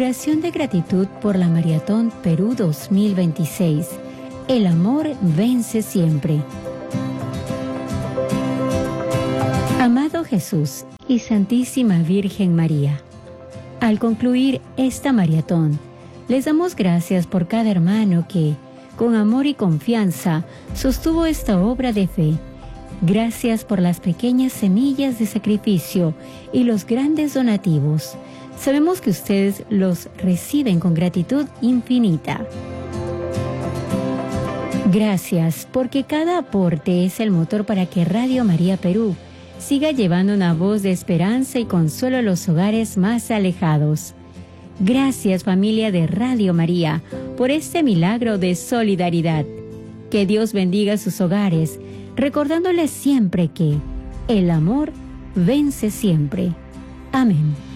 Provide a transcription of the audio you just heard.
Oración de gratitud por la Maratón Perú 2026. El amor vence siempre. Amado Jesús y Santísima Virgen María, al concluir esta maratón, les damos gracias por cada hermano que, con amor y confianza, sostuvo esta obra de fe. Gracias por las pequeñas semillas de sacrificio y los grandes donativos. Sabemos que ustedes los reciben con gratitud infinita. Gracias, porque cada aporte es el motor para que Radio María Perú siga llevando una voz de esperanza y consuelo a los hogares más alejados. Gracias, familia de Radio María, por este milagro de solidaridad. Que Dios bendiga sus hogares, recordándoles siempre que el amor vence siempre. Amén.